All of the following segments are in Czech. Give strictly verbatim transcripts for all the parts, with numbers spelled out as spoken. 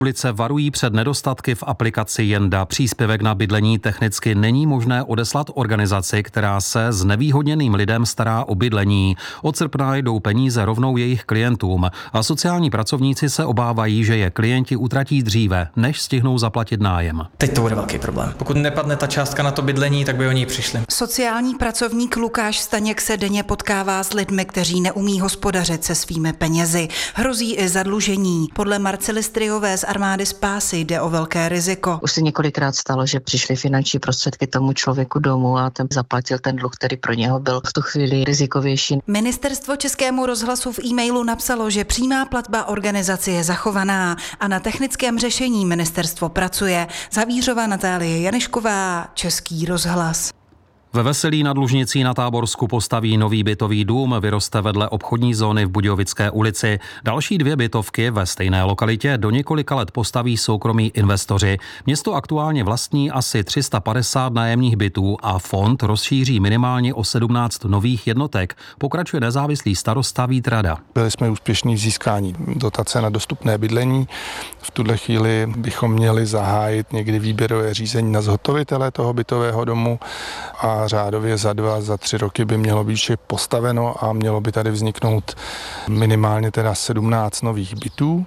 Ulice varují před nedostatky v aplikaci Jenda. Příspěvek na bydlení technicky není možné odeslat organizaci, která se s nevýhodněným lidem stará o bydlení. Od srpna jdou peníze rovnou jejich klientům a sociální pracovníci se obávají, že je klienti utratí dříve, než stihnou zaplatit nájem. Teď to bude velký problém. Pokud nepadne ta částka na to bydlení, tak by o ní přišli. Sociální pracovník Lukáš Staněk se denně potkává s lidmi, kteří neumí hospodařit se svými penězi. Hrozí i zadlužení. Podle Marcely Stryjové z Armády spásy jde o velké riziko. Už se několikrát stalo, že přišly finanční prostředky tomu člověku domů a ten zaplatil ten dluh, který pro něho byl v tu chvíli rizikovější. Ministerstvo Českému rozhlasu v e-mailu napsalo, že přímá platba organizaci je zachovaná a na technickém řešení ministerstvo pracuje. Zavířová Natálie Janišková, Český rozhlas. Ve Veselí nad Lužnicí na Táborsku postaví nový bytový dům, vyroste vedle obchodní zóny v Budějovické ulici. Další dvě bytovky ve stejné lokalitě do několika let postaví soukromí investoři. Město aktuálně vlastní asi tři sta padesát nájemních bytů a fond rozšíří minimálně o sedmnáct nových jednotek, pokračuje nezávislý starosta Vít Rada. Byli jsme úspěšní v získání dotace na dostupné bydlení. V tuhle chvíli bychom měli zahájit někdy výběrové řízení na zhotovitele toho bytového domu a řádově za dva, za tři roky by mělo být vše postaveno a mělo by tady vzniknout minimálně teda sedmnáct nových bytů.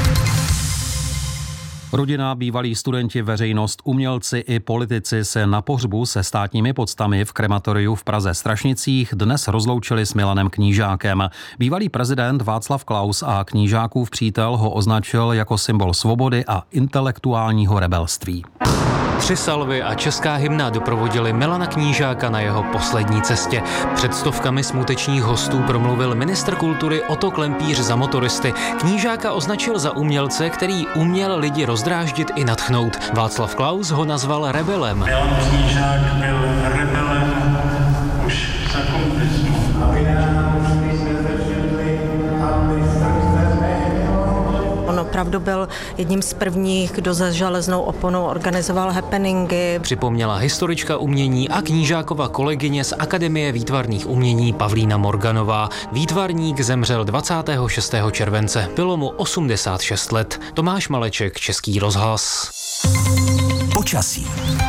Rodina, bývalí studenti, veřejnost, umělci i politici se na pohřbu se státními poctami v krematoriu v Praze Strašnicích dnes rozloučili s Milanem Knížákem. Bývalý prezident Václav Klaus a Knížákův přítel ho označil jako symbol svobody a intelektuálního rebelství. Tři salvy a česká hymna doprovodili Milana Knížáka na jeho poslední cestě. Před stovkami smutečních hostů promluvil ministr kultury Otto Klempíř za motoristy. Knížáka označil za umělce, který uměl lidi rozdráždit i nadchnout. Václav Klaus ho nazval rebelem. Milan Knížák byl rebelem už za komunismu. On opravdu byl jedním z prvních, kdo za železnou oponou organizoval happeningy. Připomněla historička umění a Knížákova kolegyně z Akademie výtvarných umění Pavlína Morganová. Výtvarník zemřel dvacátého šestého července. Bylo mu osmdesát šest let. Tomáš Maleček, Český rozhlas. Počasí.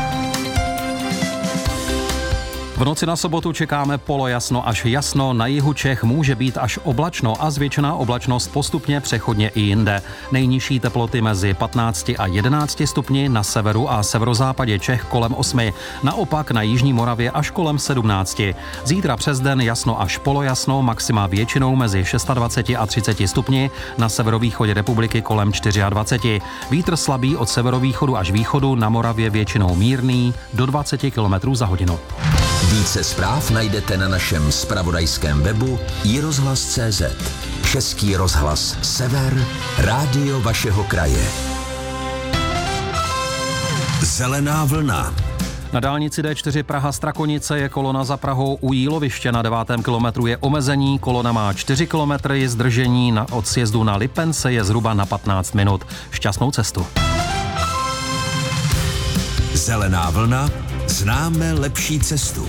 V noci na sobotu čekáme polojasno až jasno, na jihu Čech může být až oblačno a zvětšená oblačnost postupně přechodně i jinde. Nejnižší teploty mezi patnácti a jedenácti stupni, na severu a severozápadě Čech kolem osmi, naopak na jižní Moravě až kolem sedmnácti. Zítra přes den jasno až polojasno, maxima většinou mezi dvaceti šesti a třiceti stupni, na severovýchodě republiky kolem dvaceti čtyři. Vítr slabý od severovýchodu až východu, na Moravě většinou mírný do dvaceti kilometrů za hodinu. Více zpráv najdete na našem zpravodajském webu i rozhlas tečka cé zet. Český rozhlas Sever, rádio vašeho kraje. Zelená vlna. Na dálnici D čtyři Praha-Strakonice je kolona za Prahou u Jíloviště, na devátém kilometru je omezení, kolona má čtyři kilometry, zdržení na od sjezdu na Lipence je zhruba na patnáct minut. Šťastnou cestu. Zelená vlna. Známe lepší cestu.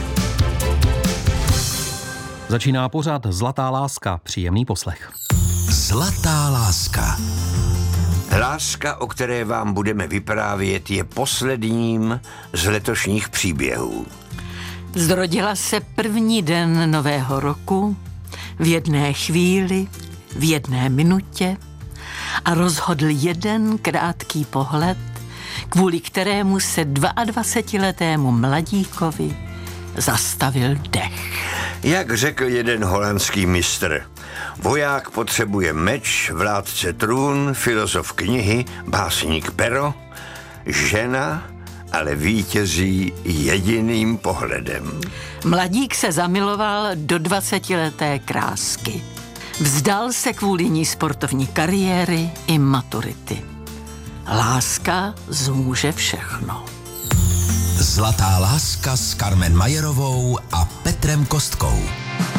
Začíná pořad Zlatá láska. Příjemný poslech. Zlatá láska. Láska, o které vám budeme vyprávět, je posledním z letošních příběhů. Zrodila se první den nového roku, v jedné chvíli, v jedné minutě a rozhodl jeden krátký pohled, kvůli kterému se dvaadvacetiletému mladíkovi zastavil dech. Jak řekl jeden holandský mistr, voják potřebuje meč, vládce trůn, filozof knihy, básník pero, žena ale vítězí jediným pohledem. Mladík se zamiloval do dvacetileté krásky. Vzdal se kvůli ní sportovní kariéry i maturity. Láska zmůže všechno. Zlatá láska s Carmen Majerovou a Petrem Kostkou.